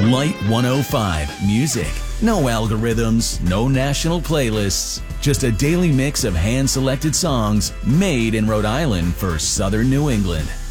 Light 105 Music. No algorithms, no national playlists. Just a daily mix of hand-selected songs made in Rhode Island for Southern New England.